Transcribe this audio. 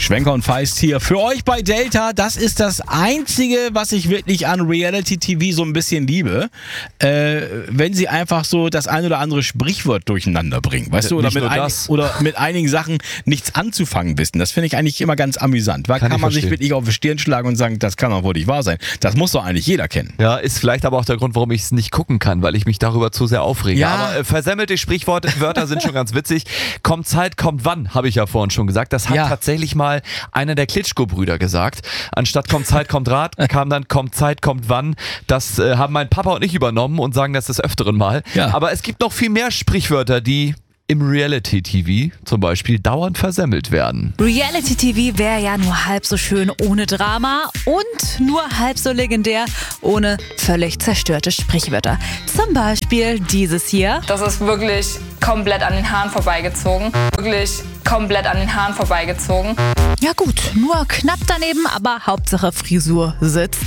Schwenker und Feist hier für euch bei Delta. Das ist das Einzige, was ich wirklich an Reality-TV so ein bisschen liebe. Wenn sie einfach so das ein oder andere Sprichwort durcheinander bringen. Weißt du, oder mit einigen Sachen nichts anzufangen wissen. Das finde ich eigentlich immer ganz amüsant. Weil kann man sich wirklich auf die Stirn schlagen und sagen, das kann doch wohl nicht wahr sein. Das muss doch eigentlich jeder kennen. Ja, ist vielleicht aber auch der Grund, warum ich es nicht gucken kann, weil ich mich darüber zu sehr aufrege. Ja. Aber versemmelte Sprichwörter sind schon ganz witzig. Kommt Zeit, kommt wann, habe ich ja vorhin schon gesagt. Das hat tatsächlich mal einer der Klitschko-Brüder gesagt. Anstatt kommt Zeit, kommt Rat, kam dann kommt Zeit, kommt wann. Das haben mein Papa und ich übernommen und sagen das des Öfteren mal. Ja. Aber es gibt noch viel mehr Sprichwörter, die im Reality-TV zum Beispiel dauernd versemmelt werden. Reality-TV wäre ja nur halb so schön ohne Drama und nur halb so legendär ohne völlig zerstörte Sprichwörter. Zum Beispiel dieses hier. Das ist wirklich komplett an den Haaren vorbeigezogen. Wirklich komplett an den Haaren vorbeigezogen. Ja gut, nur knapp daneben, aber Hauptsache Frisur sitzt.